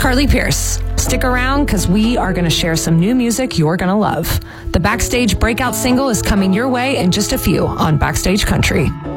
Carly Pierce. Stick around because we are going to share some new music you're going to love. The Backstage breakout single is coming your way in just a few on Backstage Country.